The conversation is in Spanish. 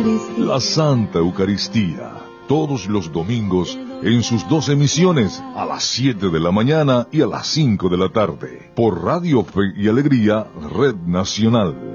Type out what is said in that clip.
Eucaristía. La Santa Eucaristía, todos los domingos en sus 2 emisiones, a las 7 de la mañana y a las 5 de la tarde, por Radio Fe y Alegría, Red Nacional.